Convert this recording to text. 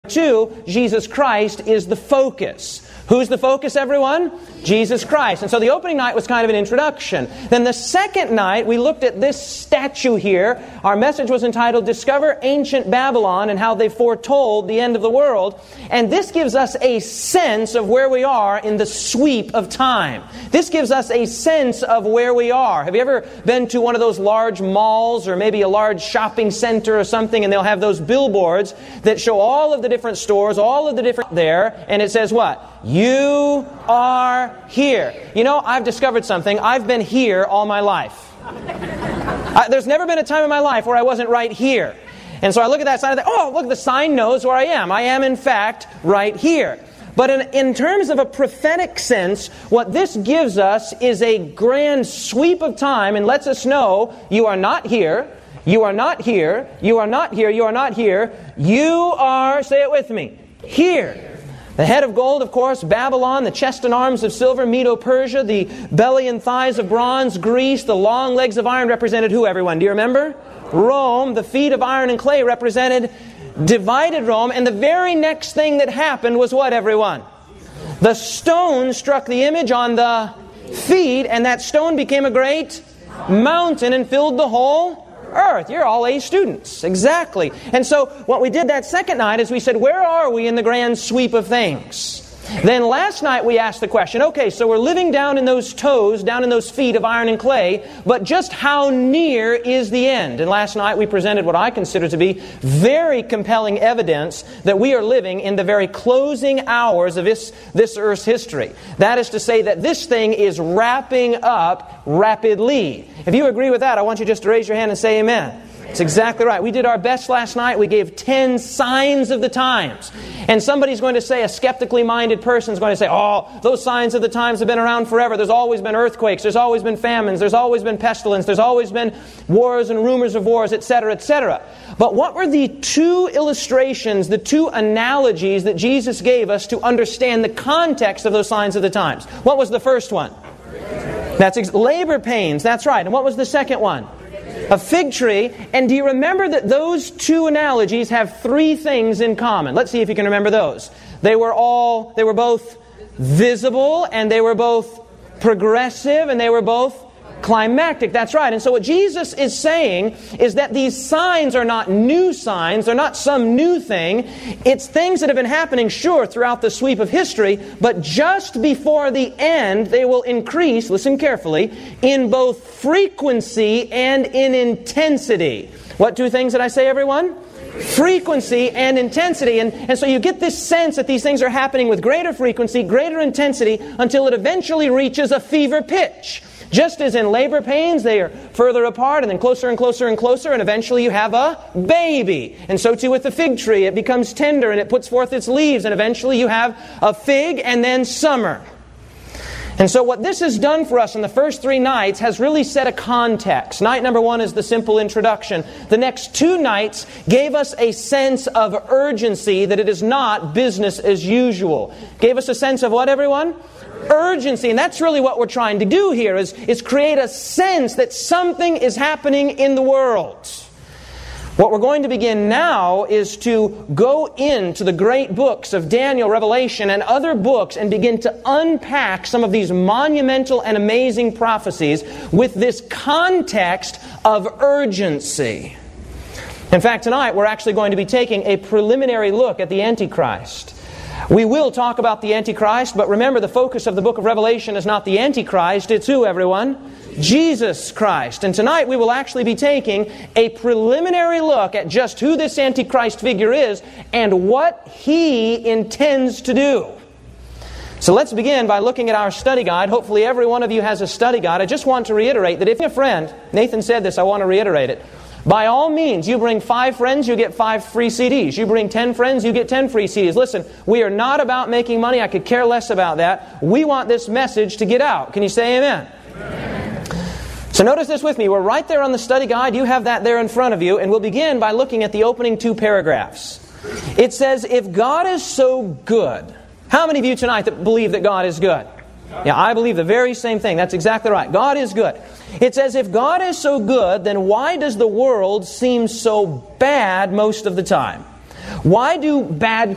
2, Jesus Christ is the focus. Who's the focus, everyone? Jesus Christ. And so the opening night was kind of an introduction. Then the second night, we looked at this statue here. Our message was entitled, Discover Ancient Babylon and How They Foretold the End of the World. And this gives us a sense of where we are in the sweep of time. This gives us a sense of where we are. Have you ever been to one of those large malls or maybe a large shopping center or something, and they'll have those billboards that show all of the different stores, all of the different there, and it says what? You are here. You know, I've discovered something. I've been here all my life. There's never been a time in my life where I wasn't right here. And so I look at that sign and think, oh, look, the sign knows where I am. I am, in fact, right here. But in terms of a prophetic sense, what this gives us is a grand sweep of time and lets us know you are not here, you are not here, you are not here, you are not here. You are, say it with me, here. The head of gold, of course, Babylon, the chest and arms of silver, Medo-Persia, the belly and thighs of bronze, Greece, the long legs of iron represented who, everyone? Do you remember? Rome. The feet of iron and clay represented divided Rome. And the very next thing that happened was what, everyone? The stone struck the image on the feet, and that stone became a great mountain and filled the whole earth. You're all A students. Exactly. And so what we did that second night is we said, where are we in the grand sweep of things? Then last night we asked the question, okay, so we're living down in those toes, down in those feet of iron and clay, but just how near is the end? And last night we presented what I consider to be very compelling evidence that we are living in the very closing hours of this earth's history. That is to say that this thing is wrapping up rapidly. If you agree with that, I want you just to raise your hand and say amen. That's exactly right. We did our best last night. We gave 10 signs of the times. And somebody's going to say, a skeptically minded person is going to say, oh, those signs of the times have been around forever. There's always been earthquakes. There's always been famines. There's always been pestilence. There's always been wars and rumors of wars, etc., etc. But what were the two illustrations, the two analogies that Jesus gave us to understand the context of those signs of the times? What was the first one? That's labor pains. That's right. And what was the second one? A fig tree. And do you remember that those two analogies have three things in common? Let's see if you can remember those. They were both visible, and they were both progressive, and they were both climactic. That's right. And so what Jesus is saying is that these signs are not new signs. They're not some new thing. It's things that have been happening, sure, throughout the sweep of history, but just before the end, they will increase, listen carefully, in both frequency and in intensity. What two things did I say, everyone? Frequency and intensity. And so you get this sense that these things are happening with greater frequency, greater intensity, until it eventually reaches a fever pitch. Just as in labor pains, they are further apart and then closer and closer and closer, and eventually you have a baby. And so too with the fig tree. It becomes tender and it puts forth its leaves, and eventually you have a fig and then summer. And so what this has done for us in the first three nights has really set a context. Night number one is the simple introduction. The next two nights gave us a sense of urgency that it is not business as usual. Gave us a sense of what, everyone? Urgency. And that's really what we're trying to do here, is create a sense that something is happening in the world. What we're going to begin now is to go into the great books of Daniel, Revelation, and other books and begin to unpack some of these monumental and amazing prophecies with this context of urgency. In fact, tonight we're actually going to be taking a preliminary look at the Antichrist. We will talk about the Antichrist, but remember, the focus of the book of Revelation is not the Antichrist, it's who, everyone? Jesus Christ. And tonight we will actually be taking a preliminary look at just who this Antichrist figure is and what he intends to do. So let's begin by looking at our study guide. Hopefully every one of you has a study guide. I just want to reiterate that if you're a friend, Nathan said this, I want to reiterate it. By all means, you bring 5 friends, you get 5 free CDs. You bring 10 friends, you get 10 free CDs. Listen, we are not about making money. I could care less about that. We want this message to get out. Can you say amen? Amen. So notice this with me. We're right there on the study guide. You have that there in front of you. And we'll begin by looking at the opening 2 paragraphs. It says, if God is so good. How many of you tonight that believe that God is good? Yeah, I believe the very same thing. That's exactly right. God is good. It says, if God is so good, then why does the world seem so bad most of the time? Why do bad